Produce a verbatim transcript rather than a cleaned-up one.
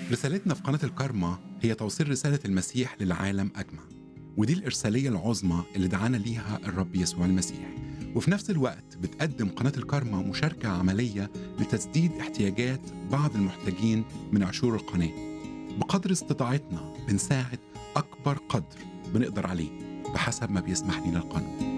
رسالتنا في قناة الكارما هي توصيل رسالة المسيح للعالم أجمع، ودي الإرسالية العظمى اللي دعانا ليها الرب يسوع المسيح. وفي نفس الوقت بتقدم قناة الكارما مشاركة عملية لتسديد احتياجات بعض المحتاجين من عشور القناة. بقدر استطاعتنا بنساعد أكبر قدر بنقدر عليه بحسب ما بيسمح لنا القانون.